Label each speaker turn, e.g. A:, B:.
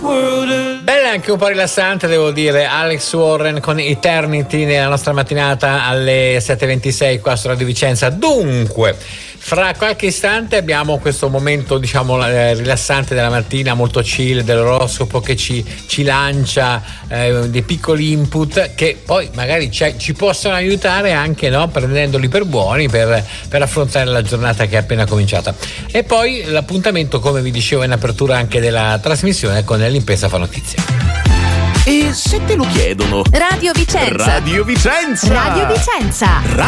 A: Bella, anche un po' rilassante, devo dire. Alex Warren con Eternity nella nostra mattinata alle 7:26 qua su Radio Vicenza. Dunque, fra qualche istante abbiamo questo momento, diciamo, rilassante della mattina, molto chill, dell'oroscopo che ci lancia dei piccoli input che poi magari ci possono aiutare anche, no, prendendoli per buoni per affrontare la giornata che è appena cominciata. E poi l'appuntamento, come vi dicevo in apertura anche della trasmissione, con l'Impesa fa notizia.
B: E se te lo chiedono?
C: Radio Vicenza.
B: Radio Vicenza.
C: Radio Vicenza.